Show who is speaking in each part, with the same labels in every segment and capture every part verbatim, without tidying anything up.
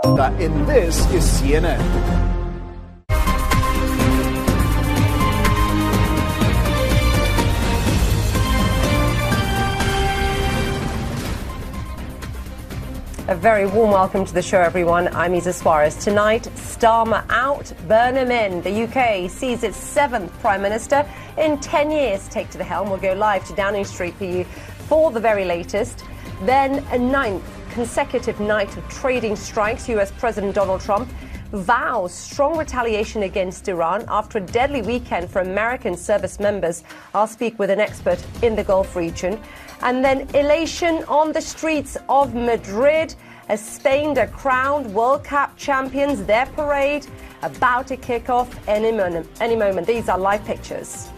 Speaker 1: And this is C N N.
Speaker 2: A very warm welcome to the show, everyone. I'm Isa Suarez. Tonight, Starmer out, Burnham in. The U K sees its seventh Prime Minister in ten years take to the helm. We'll go live to Downing Street for you for the very latest. Then a ninth consecutive night of trading strikes. U S President Donald Trump vows strong retaliation against Iran after a deadly weekend for American service members. I'll speak with an expert in the Gulf region. And then elation on the streets of Madrid as Spain are crowned World Cup champions. Their parade about to kick off any moment. Any moment. These are live pictures.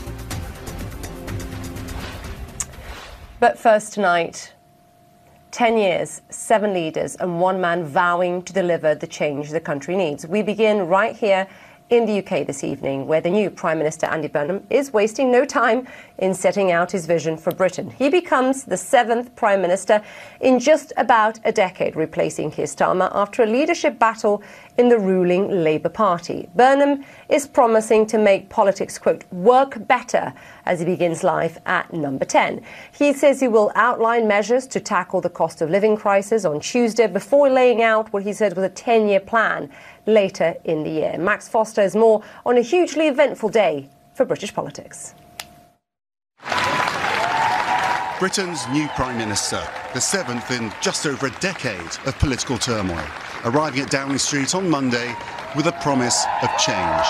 Speaker 2: But first tonight, ten years, seven leaders and one man vowing to deliver the change the country needs. We begin right here in the U K this evening, where the new Prime Minister Andy Burnham is wasting no time in setting out his vision for Britain. He becomes the seventh Prime Minister in just about a decade, replacing Keir Starmer after a leadership battle in the ruling Labour Party. Burnham is promising to make politics, quote, work better as he begins life at number ten. He says he will outline measures to tackle the cost of living crisis on Tuesday before laying out what he said was a ten-year plan later in the year. Max Foster has more on a hugely eventful day for British politics.
Speaker 3: Britain's new Prime Minister, the seventh in just over a decade of political turmoil, arriving at Downing Street on Monday with a promise of change.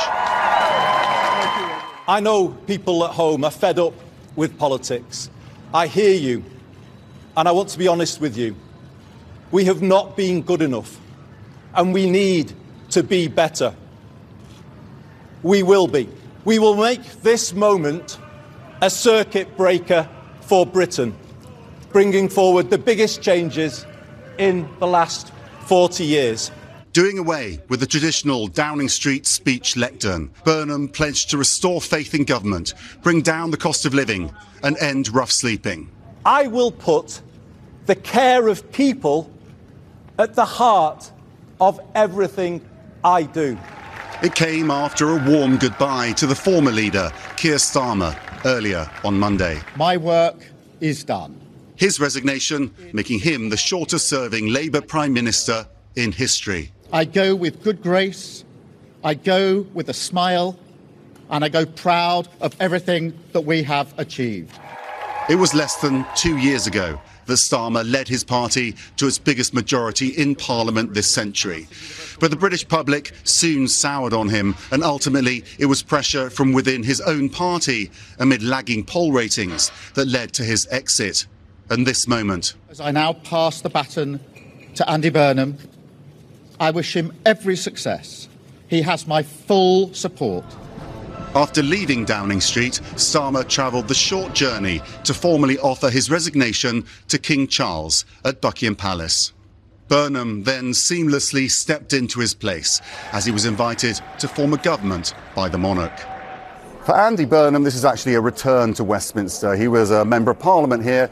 Speaker 4: I know people at home are fed up with politics. I hear you, and I want to be honest with you. We have not been good enough, and we need to be better. We will be. We will make this moment a circuit breaker for Britain, bringing forward the biggest changes in the last forty years.
Speaker 3: Doing away with the traditional Downing Street speech lectern, Burnham pledged to restore faith in government, bring down the cost of living and end rough sleeping.
Speaker 4: I will put the care of people at the heart of everything I do.
Speaker 3: It came after a warm goodbye to the former leader, Keir Starmer, earlier on Monday.
Speaker 5: My work is done.
Speaker 3: His resignation making him the shortest-serving Labour Prime Minister in history.
Speaker 5: I go with good grace, I go with a smile, and I go proud of everything that we have achieved.
Speaker 3: It was less than two years ago that Starmer led his party to its biggest majority in Parliament this century. But the British public soon soured on him, and ultimately it was pressure from within his own party amid lagging poll ratings that led to his exit. And this moment.
Speaker 5: As I now pass the baton to Andy Burnham, I wish him every success. He has my full support.
Speaker 3: After leaving Downing Street, Starmer travelled the short journey to formally offer his resignation to King Charles at Buckingham Palace. Burnham then seamlessly stepped into his place as he was invited to form a government by the monarch.
Speaker 6: For Andy Burnham, this is actually a return to Westminster. He was a Member of Parliament here